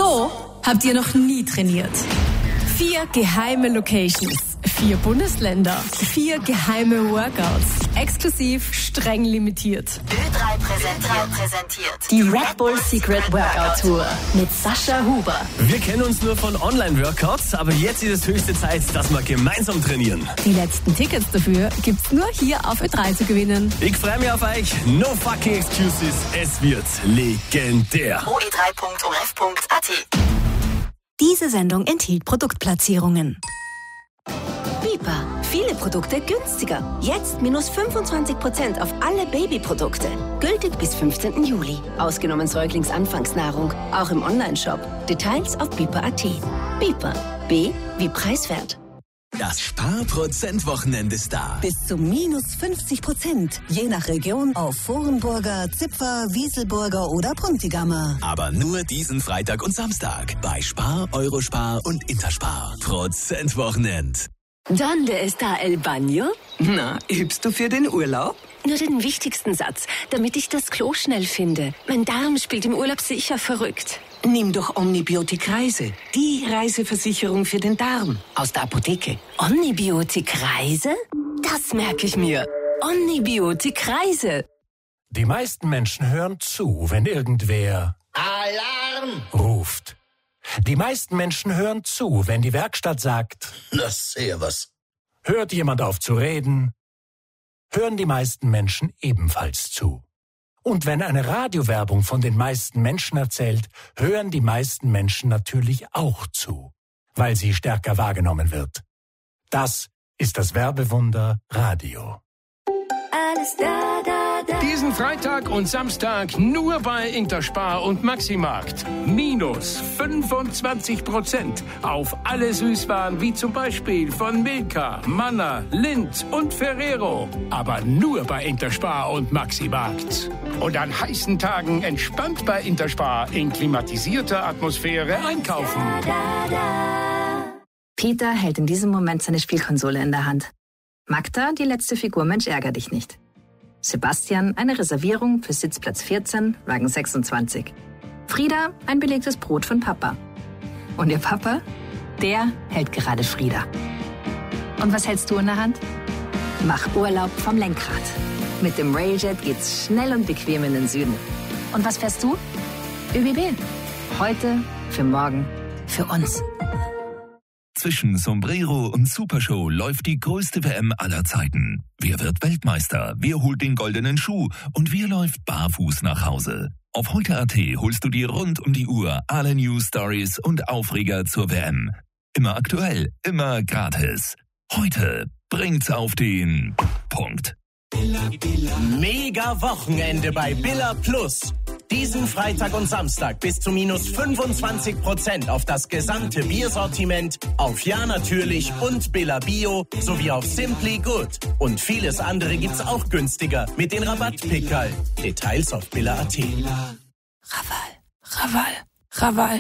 So habt ihr noch nie trainiert. 4 geheime Locations, 4 Bundesländer, 4 geheime Workouts, exklusiv, streng limitiert. Ö3 präsentiert Die Red Bull Secret Workout Tour mit Sascha Huber. Wir kennen uns nur von Online-Workouts, aber jetzt ist es höchste Zeit, dass wir gemeinsam trainieren. Die letzten Tickets dafür gibt's nur hier auf Ö3 zu gewinnen. Ich freue mich auf euch. No fucking excuses. Es wird legendär. oe3.orf.at. Diese Sendung enthielt Produktplatzierungen. Bipa. Viele Produkte günstiger. Jetzt minus 25% auf alle Babyprodukte. Gültig bis 15. Juli. Ausgenommen Säuglingsanfangsnahrung. Auch im Onlineshop. Details auf bipa.at. Bipa. B wie preiswert. Das Sparprozent-Wochenende ist da. Bis zu minus 50%. Je nach Region auf Vorenburger, Zipfer, Wieselburger oder Puntigammer. Aber nur diesen Freitag und Samstag. Bei Spar, Eurospar und Interspar. Prozentwochenend. ¿Dónde está el baño? Na, übst du für den Urlaub? Nur den wichtigsten Satz, damit ich das Klo schnell finde. Mein Darm spielt im Urlaub sicher verrückt. Nimm doch Omnibiotik Reise. Die Reiseversicherung für den Darm. Aus der Apotheke. Omnibiotik Reise? Das merke ich mir. Omnibiotik Reise. Die meisten Menschen hören zu, wenn irgendwer Alarm! ruft. Die meisten Menschen hören zu, wenn die Werkstatt sagt, Das sehr was. hört jemand auf zu reden, hören die meisten Menschen ebenfalls zu. Und wenn eine Radiowerbung von den meisten Menschen erzählt, hören die meisten Menschen natürlich auch zu, weil sie stärker wahrgenommen wird. Das ist das Werbewunder Radio. Alles da, da, da. Diesen Freitag und Samstag nur bei Interspar und Maximarkt. Minus 25% auf alle Süßwaren wie zum Beispiel von Milka, Manna, Lindt und Ferrero. Aber nur bei Interspar und Maximarkt. Und an heißen Tagen entspannt bei Interspar in klimatisierter Atmosphäre einkaufen. Peter hält in diesem Moment seine Spielkonsole in der Hand. Magda, die letzte Figur Mensch ärger dich nicht. Sebastian, eine Reservierung für Sitzplatz 14, Wagen 26. Frieda, ein belegtes Brot von Papa. Und ihr Papa, der hält gerade Frieda. Und was hältst du in der Hand? Mach Urlaub vom Lenkrad. Mit dem Railjet geht's schnell und bequem in den Süden. Und was fährst du? ÖBB. Heute, für morgen, für uns. Zwischen Sombrero und Supershow läuft die größte WM aller Zeiten. Wer wird Weltmeister? Wer holt den goldenen Schuh? Und wer läuft barfuß nach Hause? Auf heute.at holst du dir rund um die Uhr alle News, Stories und Aufreger zur WM. Immer aktuell, immer gratis. Heute bringt's auf den Punkt. Mega Wochenende bei Billa Plus. Diesen Freitag und Samstag bis zu minus 25% auf das gesamte Biersortiment, auf Ja natürlich und Billa Bio sowie auf Simply Good. Und vieles andere gibt's auch günstiger mit den Rabattpickerl. Details auf Billa.at. Raval.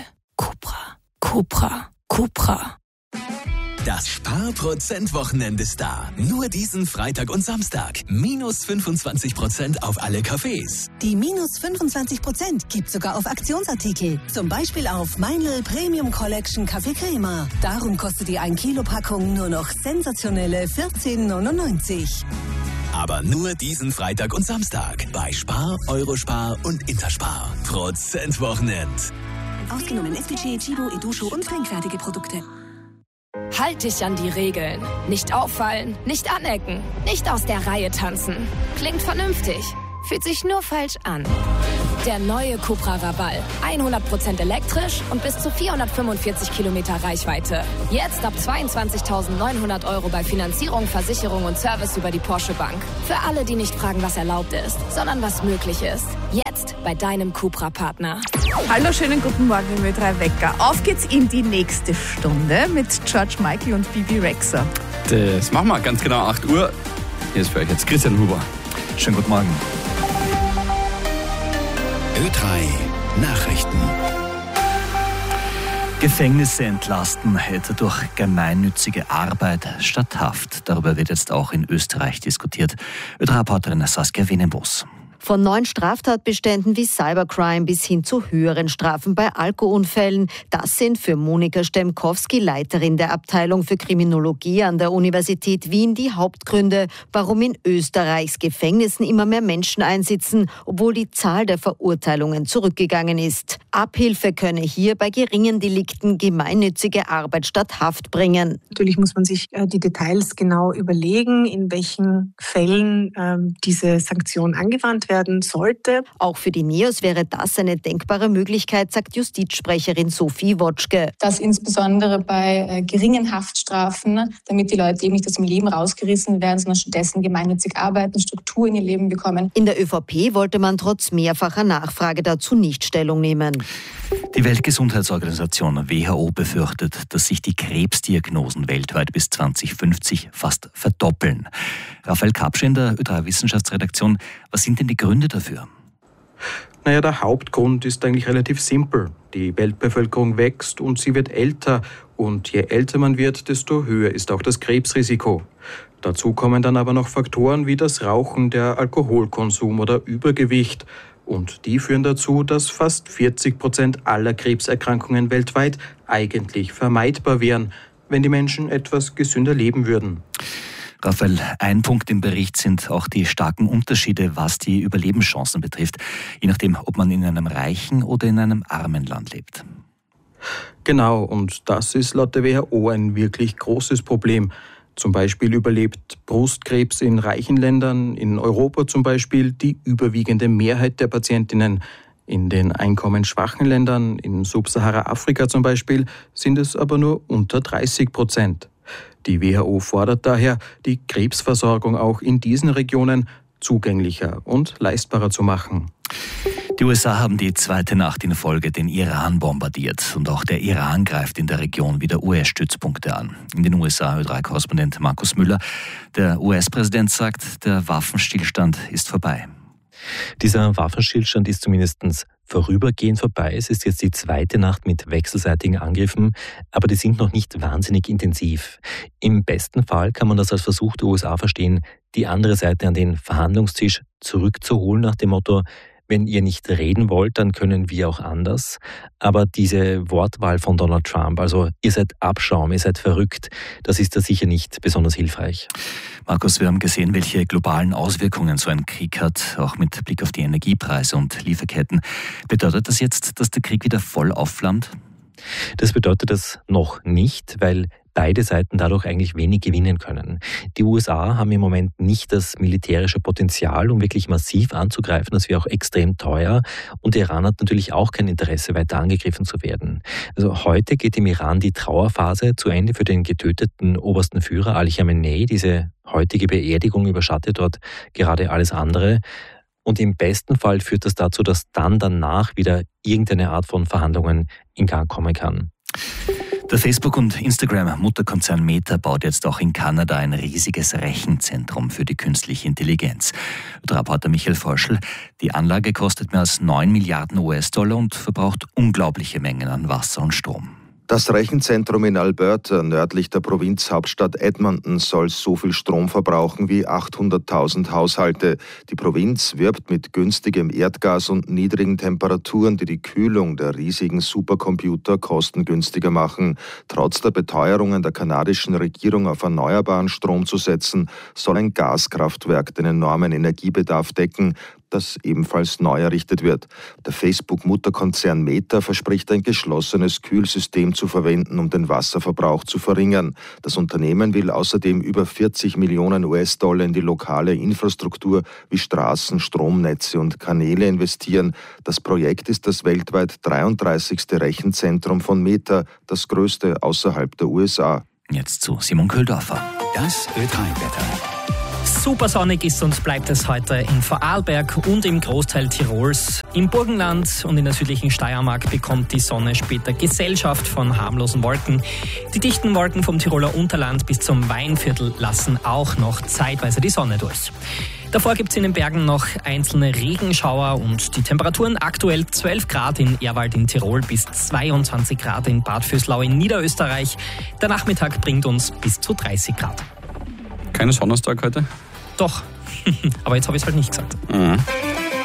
Cupra. Das Sparprozent-Wochenende ist da. Nur diesen Freitag und Samstag. Minus 25% auf alle Cafés. Die minus 25% gibt sogar auf Aktionsartikel. Zum Beispiel auf Meinl Premium Collection Kaffee Crema. Darum kostet die 1 Kilo Packung nur noch sensationelle 14,99. Aber nur diesen Freitag und Samstag. Bei Spar, Eurospar und Interspar. Prozentwochenend. Ausgenommen SPC, Chibo, Edusho und trinkfertige Produkte. Halt dich an die Regeln. Nicht auffallen, nicht anecken, nicht aus der Reihe tanzen. Klingt vernünftig, fühlt sich nur falsch an. Der neue Cupra Raval. 100% elektrisch und bis zu 445 Kilometer Reichweite. Jetzt ab 22.900 € bei Finanzierung, Versicherung und Service über die Porsche Bank. Für alle, die nicht fragen, was erlaubt ist, sondern was möglich ist. Jetzt bei deinem Cupra-Partner. Hallo, schönen guten Morgen im Ö3 Wecker. Auf geht's in die nächste Stunde mit George Michael und Bibi Rexha. Das machen wir ganz genau 8 Uhr. Hier ist für euch jetzt Christian Huber. Schönen guten Morgen. Ö3 Nachrichten. Gefängnisse entlasten hätte durch gemeinnützige Arbeit statt Haft. Darüber wird jetzt auch in Österreich diskutiert. Ö3-Reporterin Saskia Wienenbos. Von neuen Straftatbeständen wie Cybercrime bis hin zu höheren Strafen bei Alkoholunfällen. Das sind für Monika Stemkowski, Leiterin der Abteilung für Kriminologie an der Universität Wien, die Hauptgründe, warum in Österreichs Gefängnissen immer mehr Menschen einsitzen, obwohl die Zahl der Verurteilungen zurückgegangen ist. Abhilfe könne hier bei geringen Delikten gemeinnützige Arbeit statt Haft bringen. Natürlich muss man sich die Details genau überlegen, in welchen Fällen diese Sanktion angewandt werden sollte. Auch für die NEOS wäre das eine denkbare Möglichkeit, sagt Justizsprecherin Sophie Wotschke. Das insbesondere bei geringen Haftstrafen, damit die Leute eben nicht aus dem Leben rausgerissen werden, sondern stattdessen gemeinnützig arbeiten, Struktur in ihr Leben bekommen. In der ÖVP wollte man trotz mehrfacher Nachfrage dazu nicht Stellung nehmen. Die Weltgesundheitsorganisation WHO befürchtet, dass sich die Krebsdiagnosen weltweit bis 2050 fast verdoppeln. Raphael Kapsche in der Ö3 Wissenschaftsredaktion, was sind denn die Gründe dafür? Naja, der Hauptgrund ist eigentlich relativ simpel. Die Weltbevölkerung wächst und sie wird älter. Und je älter man wird, desto höher ist auch das Krebsrisiko. Dazu kommen dann aber noch Faktoren wie das Rauchen, der Alkoholkonsum oder Übergewicht. Und die führen dazu, dass fast 40% aller Krebserkrankungen weltweit eigentlich vermeidbar wären, wenn die Menschen etwas gesünder leben würden. Raphael, ein Punkt im Bericht sind auch die starken Unterschiede, was die Überlebenschancen betrifft, je nachdem, ob man in einem reichen oder in einem armen Land lebt. Genau, und das ist laut der WHO ein wirklich großes Problem. Zum Beispiel überlebt Brustkrebs in reichen Ländern, in Europa zum Beispiel, die überwiegende Mehrheit der Patientinnen. In den einkommensschwachen Ländern, in Subsahara-Afrika zum Beispiel, sind es aber nur unter 30%. Die WHO fordert daher, die Krebsversorgung auch in diesen Regionen zugänglicher und leistbarer zu machen. Die USA haben die zweite Nacht in Folge den Iran bombardiert und auch der Iran greift in der Region wieder US-Stützpunkte an. In den USA Ö3-Korrespondent Markus Müller. Der US-Präsident sagt, der Waffenstillstand ist vorbei. Dieser Waffenstillstand ist zumindest vorübergehend vorbei. Es ist jetzt die zweite Nacht mit wechselseitigen Angriffen, aber die sind noch nicht wahnsinnig intensiv. Im besten Fall kann man das als Versuch der USA verstehen, die andere Seite an den Verhandlungstisch zurückzuholen, nach dem Motto, wenn ihr nicht reden wollt, dann können wir auch anders. Aber diese Wortwahl von Donald Trump, also ihr seid Abschaum, ihr seid verrückt, das ist da sicher nicht besonders hilfreich. Markus, wir haben gesehen, welche globalen Auswirkungen so ein Krieg hat, auch mit Blick auf die Energiepreise und Lieferketten. Bedeutet das jetzt, dass der Krieg wieder voll aufflammt? Das bedeutet das noch nicht, weil beide Seiten dadurch eigentlich wenig gewinnen können. Die USA haben im Moment nicht das militärische Potenzial, um wirklich massiv anzugreifen. Das wäre auch extrem teuer. Und der Iran hat natürlich auch kein Interesse, weiter angegriffen zu werden. Also heute geht im Iran die Trauerphase zu Ende für den getöteten obersten Führer Ali Khamenei. Diese heutige Beerdigung überschattet dort gerade alles andere. Und im besten Fall führt das dazu, dass dann danach wieder irgendeine Art von Verhandlungen in Gang kommen kann. Der Facebook- und Instagram-Mutterkonzern Meta baut jetzt auch in Kanada ein riesiges Rechenzentrum für die künstliche Intelligenz. Der Reporter Michael Forschl, die Anlage kostet mehr als 9 Milliarden US-Dollar und verbraucht unglaubliche Mengen an Wasser und Strom. Das Rechenzentrum in Alberta, nördlich der Provinzhauptstadt Edmonton, soll so viel Strom verbrauchen wie 800.000 Haushalte. Die Provinz wirbt mit günstigem Erdgas und niedrigen Temperaturen, die die Kühlung der riesigen Supercomputer kostengünstiger machen. Trotz der Beteuerungen der kanadischen Regierung auf erneuerbaren Strom zu setzen, soll ein Gaskraftwerk den enormen Energiebedarf decken, das ebenfalls neu errichtet wird. Der Facebook-Mutterkonzern Meta verspricht, ein geschlossenes Kühlsystem zu verwenden, um den Wasserverbrauch zu verringern. Das Unternehmen will außerdem über 40 Millionen US-Dollar in die lokale Infrastruktur wie Straßen, Stromnetze und Kanäle investieren. Das Projekt ist das weltweit 33. Rechenzentrum von Meta, das größte außerhalb der USA. Jetzt zu Simon Köhldorfer. Das Ö3-Wetter. Supersonnig ist und bleibt es heute in Vorarlberg und im Großteil Tirols. Im Burgenland und in der südlichen Steiermark bekommt die Sonne später Gesellschaft von harmlosen Wolken. Die dichten Wolken vom Tiroler Unterland bis zum Weinviertel lassen auch noch zeitweise die Sonne durch. Davor gibt es in den Bergen noch einzelne Regenschauer und die Temperaturen aktuell 12 Grad in Ehrwald in Tirol bis 22 Grad in Bad Vöslau in Niederösterreich. Der Nachmittag bringt uns bis zu 30 Grad. Kein Sonnenstag heute? Doch, aber jetzt habe ich es halt nicht gesagt. Mhm.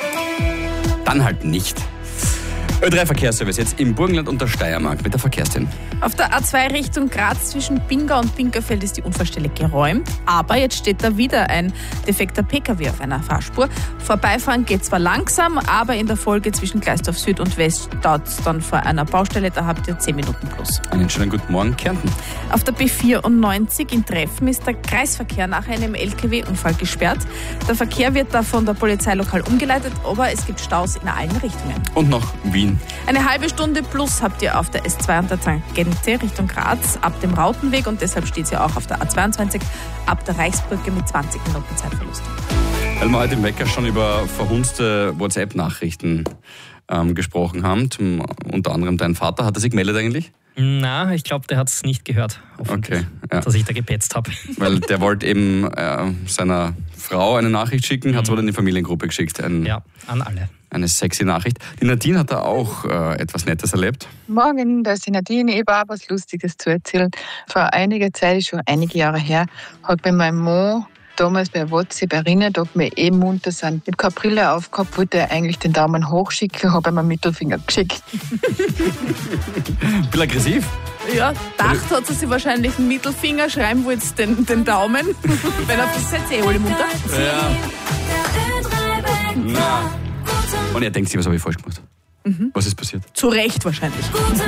dann halt nicht. Ö3 Verkehrsservice jetzt im Burgenland und der Steiermark mit der Verkehrstin. Auf der A2 Richtung Graz zwischen Pinga und Pinkerfeld ist die Unfallstelle geräumt, aber jetzt steht da wieder ein defekter PKW auf einer Fahrspur. Vorbeifahren geht zwar langsam, aber in der Folge zwischen Gleisdorf Süd und West staut es dann vor einer Baustelle, da habt ihr 10 Minuten plus. Einen schönen guten Morgen, Kärnten. Auf der B94 in Treffen ist der Kreisverkehr nach einem LKW-Unfall gesperrt. Der Verkehr wird da von der Polizei lokal umgeleitet, aber es gibt Staus in allen Richtungen. Und noch Wien. Eine halbe Stunde plus habt ihr auf der S2 und der Tangente Richtung Graz ab dem Rautenweg und deshalb steht sie auch auf der A22 ab der Reichsbrücke mit 20 Minuten Zeitverlust. Weil wir heute im Wecker schon über verhunzte WhatsApp-Nachrichten gesprochen haben, unter anderem dein Vater. Hat er sich gemeldet eigentlich? Na, ich glaube, der hat es nicht gehört, okay, ja. dass ich da gepetzt habe. Weil der wollte eben seiner Frau eine Nachricht schicken, hat es aber in die Familiengruppe geschickt. Ja, an alle. Eine sexy Nachricht. Die Nadine hat da auch etwas Nettes erlebt. Morgen, da ist die Nadine. Ich habe auch was Lustiges zu erzählen. Vor einiger Zeit, schon einige Jahre her, hat mir mein Mann damals bei WhatsApp erinnert, ob wir eben munter sind. Ich habe keine Brille aufgehabt, wollte er eigentlich den Daumen hoch schicken, habe ihm einen Mittelfinger geschickt. Ein bisschen aggressiv? Ja, gedacht hat sie sich wahrscheinlich einen Mittelfinger, schreiben wollte den Daumen. Weil auf das seid ihr alle munter. Ja. Na. Und er denkt sich, was habe ich falsch gemacht? Was ist passiert? Zu Recht wahrscheinlich.